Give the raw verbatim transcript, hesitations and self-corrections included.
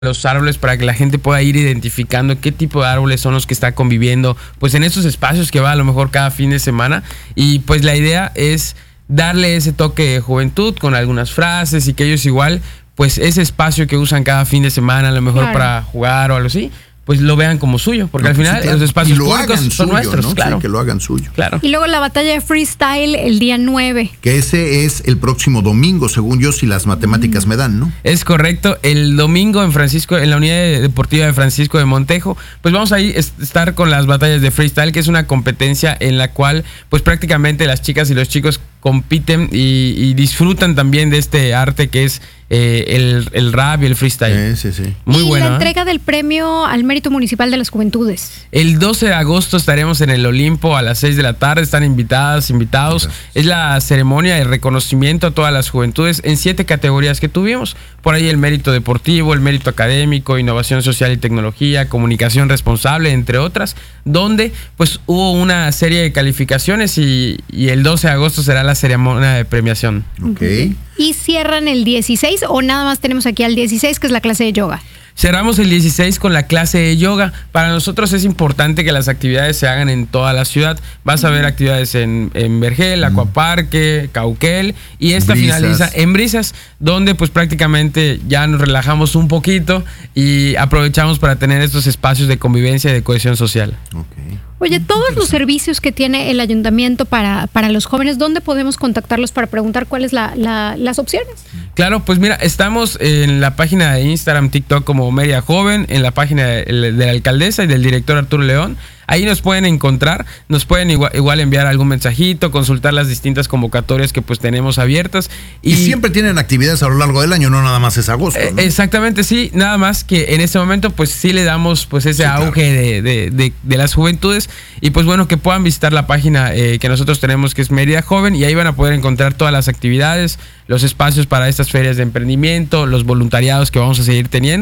los árboles para que la gente pueda ir identificando qué tipo de árboles son los que está conviviendo pues en estos espacios que va a lo mejor cada fin de semana, y pues la idea es darle ese toque de juventud con algunas frases y que ellos igual pues ese espacio que usan cada fin de semana a lo mejor claro. para jugar o algo así, pues lo vean como suyo, porque no, al final sí, claro. los espacios públicos son suyo, nuestros, ¿no? claro. Sí, que lo hagan suyo. Claro. Y luego la batalla de freestyle el día nueve. Que ese es el próximo domingo, según yo, si las matemáticas mm. me dan, ¿no? Es correcto, el domingo en Francisco, en la unidad deportiva de Francisco de Montejo, pues vamos a ir estar con las batallas de freestyle, que es una competencia en la cual pues prácticamente las chicas y los chicos compiten y, y disfrutan también de este arte que es eh, el, el rap y el freestyle. Sí, sí, sí. Muy y bueno. la entrega ¿eh? del premio al mérito municipal de las juventudes. El doce de agosto estaremos en el Olimpo a las seis de la tarde. Están invitadas, invitados. Gracias. Es la ceremonia de reconocimiento a todas las juventudes en siete categorías que tuvimos. Por ahí el mérito deportivo, el mérito académico, innovación social y tecnología, comunicación responsable, entre otras, donde pues hubo una serie de calificaciones y, y el doce de agosto será la ceremonia de premiación. Ok. ¿Y cierran el dieciséis o nada más tenemos aquí al dieciséis, que es la clase de yoga? Cerramos el dieciséis con la clase de yoga. Para nosotros es importante que las actividades se hagan en toda la ciudad. Vas a ver actividades en, en Vergel, Acuaparque, Cauquel, y esta Brisas. finaliza en Brisas, donde pues prácticamente ya nos relajamos un poquito y aprovechamos para tener estos espacios de convivencia y de cohesión social. Okay. Oye, todos los servicios que tiene el ayuntamiento para, para los jóvenes, ¿dónde podemos contactarlos para preguntar cuáles la, la, las opciones? Claro, pues mira, estamos en la página de Instagram, TikTok como Mérida Joven, en la página de, de la alcaldesa y del director Arturo León. Ahí nos pueden encontrar, nos pueden igual, igual enviar algún mensajito, consultar las distintas convocatorias que pues tenemos abiertas. Y, y siempre tienen actividades a lo largo del año, no nada más es agosto, ¿no? Exactamente, sí, nada más que en este momento pues sí le damos pues ese sí, auge claro. de, de, de, de las juventudes, y pues bueno, que puedan visitar la página eh, que nosotros tenemos, que es Mérida Joven, y ahí van a poder encontrar todas las actividades, los espacios para estas ferias de emprendimiento, los voluntariados que vamos a seguir teniendo.